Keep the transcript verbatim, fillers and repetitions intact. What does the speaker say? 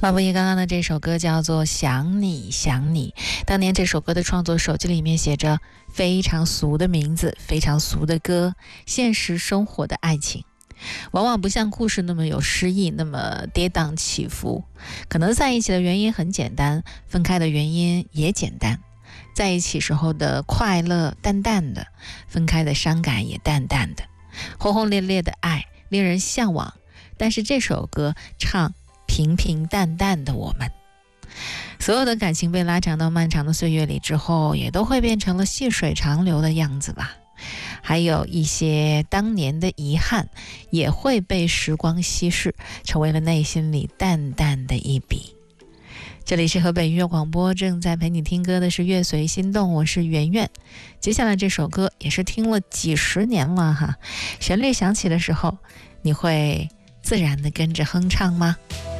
马伯仪刚刚的这首歌叫做《想你想你》，当年这首歌的创作手机里面写着非常俗的名字，非常俗的歌，现实生活的爱情往往不像故事那么有诗意，那么跌宕起伏。可能在一起的原因很简单，分开的原因也简单。在一起时候的快乐淡淡的，分开的伤感也淡淡的。轰轰烈烈的爱令人向往，但是这首歌唱平平淡淡的我们。所有的感情被拉长到漫长的岁月里之后，也都会变成了细水长流的样子吧。还有一些当年的遗憾也会被时光稀释，成为了内心里淡淡的一笔。这里是河北音乐广播，正在陪你听歌的是乐随心动，我是圆圆。接下来这首歌也是听了几十年了哈，旋律响起的时候，你会自然的跟着哼唱吗？